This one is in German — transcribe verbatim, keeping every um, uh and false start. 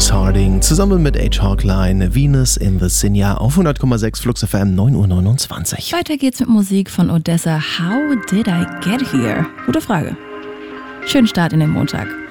Bruce Harding zusammen mit H-Hawk Line, Venus in the Sinja auf hundert Komma sechs Flux F M, neun Uhr neunundzwanzig. Weiter geht's mit Musik von Odessa. How did I get here? Gute Frage. Schönen Start in den Montag.